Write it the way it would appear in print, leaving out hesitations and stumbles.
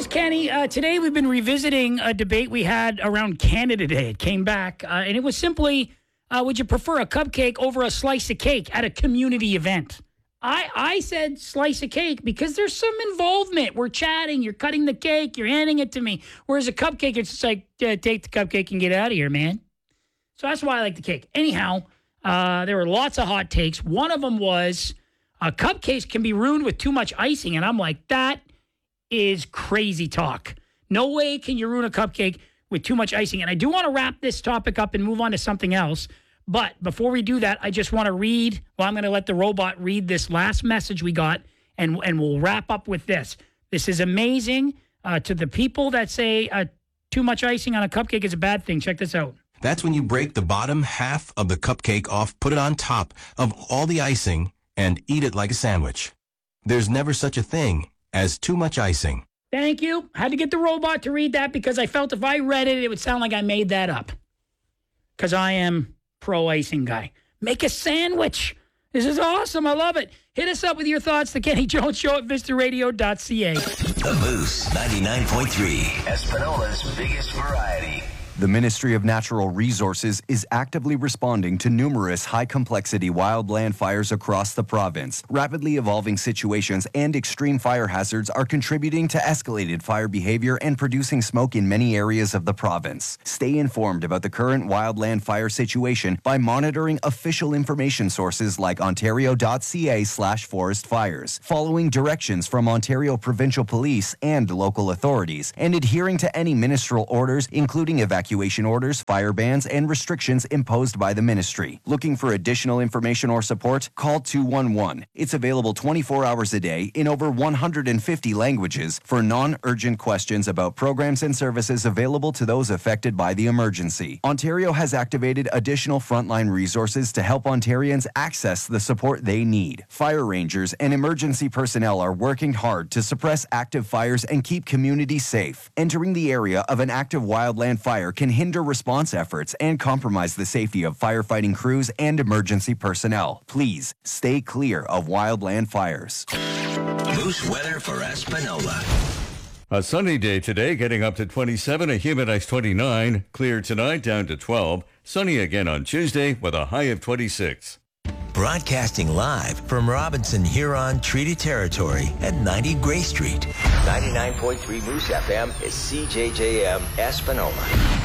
Kenny. Today we've been revisiting a debate we had around Canada Day. It came back, and it was simply, would you prefer a cupcake over a slice of cake at a community event? I said slice of cake because there's some involvement. We're chatting, you're cutting the cake, you're handing it to me. Whereas a cupcake, it's just like, take the cupcake and get out of here, man. So that's why I like the cake. Anyhow, there were lots of hot takes. One of them was, cupcakes can be ruined with too much icing. And I'm like, that is crazy talk. No way can you ruin a cupcake with too much icing. And I do want to wrap this topic up and move on to something else. But before we do that, I just want to read, I'm going to let the robot read this last message we got, and we'll wrap up with this. This is amazing. To the people that say too much icing on a cupcake is a bad thing, check this out. That's when you break the bottom half of the cupcake off, put it on top of all the icing, and eat it like a sandwich. There's never such a thing as too much icing. Thank you. I had to get the robot to read that because I felt if I read it, it would sound like I made that up. Because I am pro-icing guy. Make a sandwich. This is awesome. I love it. Hit us up with your thoughts. The Kenny Jones Show at VistaRadio.ca. The Moose 99.3, Espanola's biggest variety. The Ministry of Natural Resources is actively responding to numerous high-complexity wildland fires across the province. Rapidly evolving situations and extreme fire hazards are contributing to escalated fire behavior and producing smoke in many areas of the province. Stay informed about the current wildland fire situation by monitoring official information sources like ontario.ca/forest fires, following directions from Ontario Provincial Police and local authorities, and adhering to any ministerial orders, including evacuation orders, fire bans, and restrictions imposed by the ministry. Looking for additional information or support? Call 211. It's available 24 hours a day in over 150 languages for non-urgent questions about programs and services available to those affected by the emergency. Ontario has activated additional frontline resources to help Ontarians access the support they need. Fire rangers and emergency personnel are working hard to suppress active fires and keep communities safe. Entering the area of an active wildland fire can hinder response efforts and compromise the safety of firefighting crews and emergency personnel. Please stay clear of wildland fires. Moose weather for Espanola. A sunny day today, getting up to 27, a humid high 29. Clear tonight, down to 12. Sunny again on Tuesday with a high of 26. Broadcasting live from Robinson Huron Treaty Territory at 90 Gray Street. 99.3 Moose FM is CJJM Espanola.